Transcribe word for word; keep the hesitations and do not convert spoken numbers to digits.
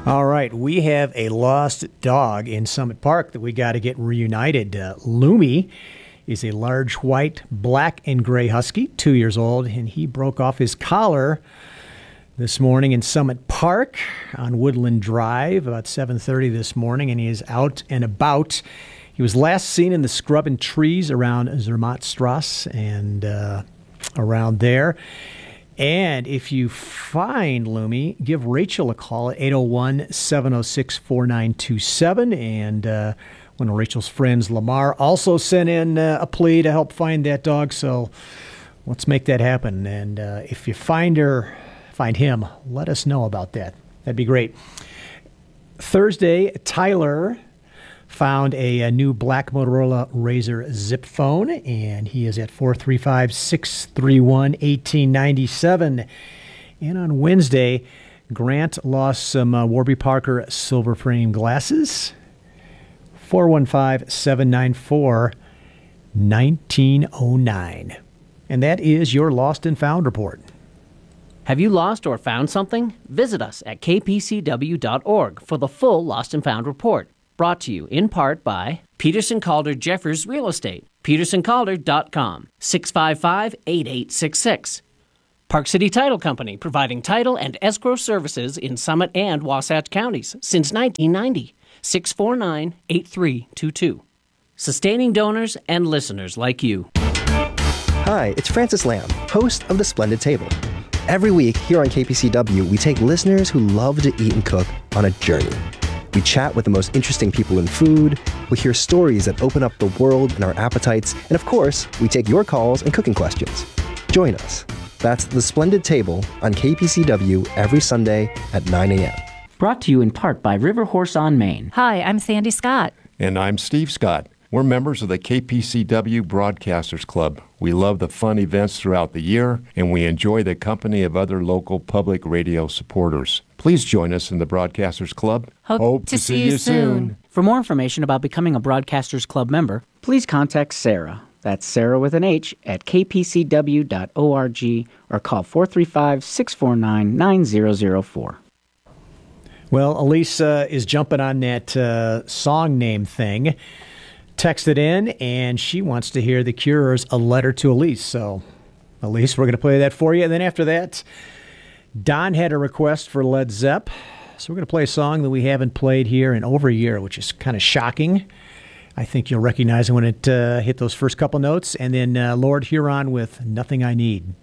All right, we have a lost dog in Summit Park that we got to get reunited. Uh, Lumi is a large white, black and gray husky, two years old, and he broke off his collar this morning in Summit Park on Woodland Drive about seven thirty this morning, and he is out and about. He was last seen in the scrub and trees around Zermattstrasse and uh, around there. And if you find Lumi, give Rachel a call at eight oh one, seven oh six, four nine two seven. And uh, one of Rachel's friends, Lamar, also sent in uh, a plea to help find that dog. So let's make that happen. And uh, if you find her, find him, let us know about that. That'd be great. Thursday, Tyler found a, a new black Motorola Razr zip phone, and he is at four three five, six three one, one eight nine seven. And on Wednesday, Grant lost some uh, Warby Parker silver frame glasses. four one five, seven nine four, one nine oh nine. And that is your Lost and Found report. Have you lost or found something? Visit us at k p c w dot org for the full Lost and Found report. Brought to you in part by Peterson Calder Jeffers Real Estate, peterson calder dot com, six five five, eight eight six six. Park City Title Company, providing title and escrow services in Summit and Wasatch counties since nineteen ninety, six four nine, eight three two two. Sustaining donors and listeners like you. Hi, it's Francis Lamb, host of The Splendid Table. Every week here on K P C W, we take listeners who love to eat and cook on a journey. We chat with the most interesting people in food, we hear stories that open up the world and our appetites, and of course, we take your calls and cooking questions. Join us. That's The Splendid Table on K P C W every Sunday at nine a.m. Brought to you in part by River Horse on Main. Hi, I'm Sandy Scott. And I'm Steve Scott. We're members of the K P C W Broadcasters Club. We love the fun events throughout the year, and we enjoy the company of other local public radio supporters. Please join us in the Broadcasters Club. Hope, Hope to, to see, see you soon. soon. For more information about becoming a Broadcasters Club member, please contact Sarah. That's Sarah with an H at k p c w dot org or call four three five, six four nine, nine zero zero four. Well, Elise uh, is jumping on that uh, song name thing. Texted in, and she wants to hear The Cure's A Letter to Elise. So, Elise, we're going to play that for you. And then after that, Don had a request for Led Zepp. So we're going to play a song that we haven't played here in over a year, which is kind of shocking. I think you'll recognize it when it uh, hit those first couple notes. And then uh, Lord Huron with Nothing I Need.